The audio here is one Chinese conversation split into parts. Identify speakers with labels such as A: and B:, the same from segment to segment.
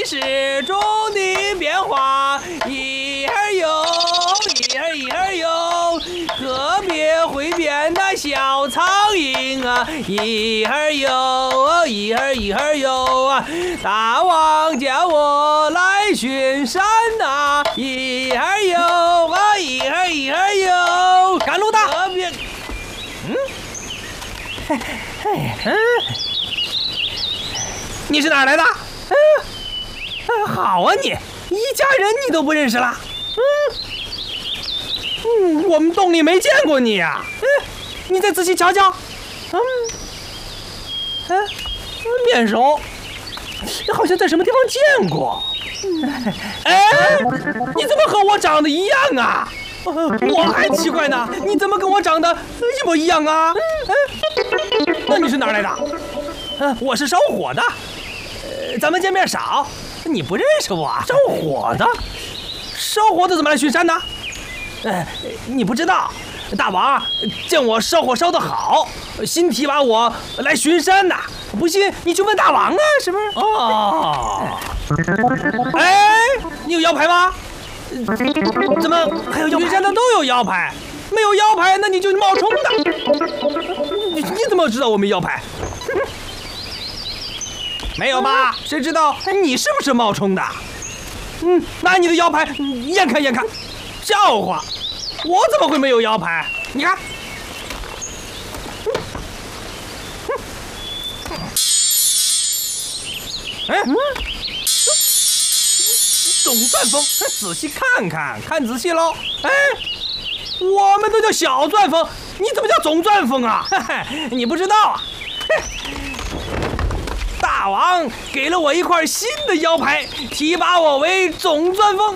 A: 历史中的变化，一会儿有，一会儿有，特别会变的小苍蝇啊，一会儿有，一会儿有啊，大王叫我来巡山呐，一会儿有啊，一会儿有，赶路的，特别，你是哪儿来的？好啊你，一家人你都不认识了？我们洞里没见过你呀。你再仔细瞧瞧。面熟，好像在什么地方见过。你怎么和我长得一样啊？我还奇怪呢，你怎么跟我长得一模一样啊？那你是哪儿来的？我是烧火的。咱们见面少，你不认识我？烧火的？烧火的怎么来巡山呢？你不知道，大王见我烧火烧得好，新提拔我来巡山呐。不信你去问大王啊，是不是？哦。你有腰牌吗？怎么还有腰牌？巡山的都有腰牌，没有腰牌那你就冒充的。你怎么知道我没腰牌？没有吧？谁知道你是不是冒充的？拿你的腰牌验看验看。笑话，我怎么会没有腰牌？你看，总钻风，仔细看看，看仔细喽。我们都叫小钻风，你怎么叫总钻风啊？你不知道啊？大王给了我一块新的腰牌，提拔我为总钻风。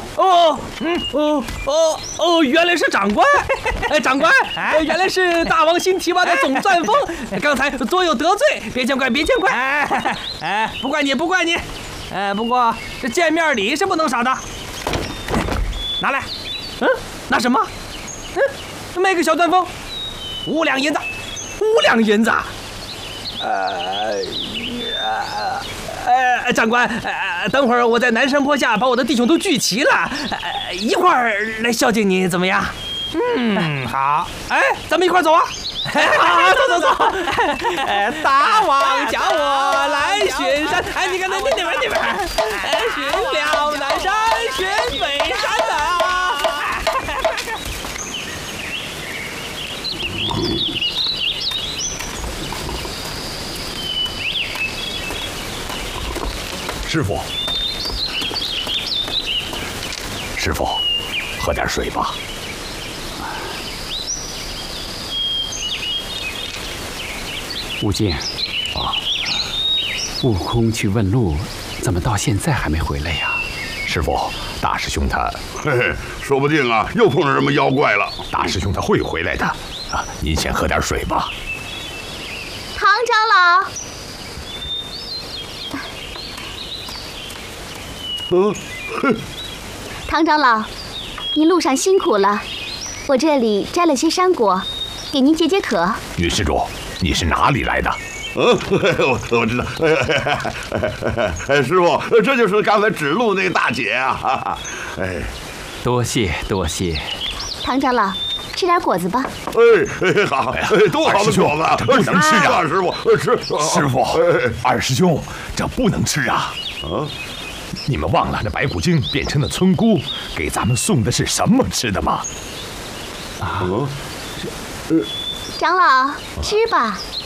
A: 原来是长官。长官，原来是大王新提拔的总钻风。刚才多有得罪，别见怪，别见怪。不怪你，不怪你。不过这见面礼是不能少的。拿来。拿什么？卖个小钻风，5两银子。5两银子。长官，等会儿我在南山坡下把我的弟兄都聚齐了，一块儿来孝敬你，怎么样？好。咱们一块儿走啊！好，走。大王叫我来巡山，你看那边，巡了南山，巡北山的。
B: 师傅，喝点水吧。
C: 悟净，悟空去问路，怎么到现在还没回来呀？
B: 师傅，大师兄他，
D: 说不定啊，又碰上什么妖怪了。
B: 大师兄他会回来的。您先喝点水吧。
E: 唐长老。唐长老，您路上辛苦了，我这里摘了些山果，给您解解渴。
B: 女施主，你是哪里来的？
D: 我知道。师傅，这就是刚才指路那个大姐啊。
C: 多谢多谢。
E: 唐长老，吃点果子吧。
D: 好，多好的果子，
B: 这不能吃啊！
D: 师傅，吃。
B: 师傅，二师兄，这不能吃啊！你们忘了那白骨精变成的村姑给咱们送的是什么吃的吗？
E: 长老，吃吧。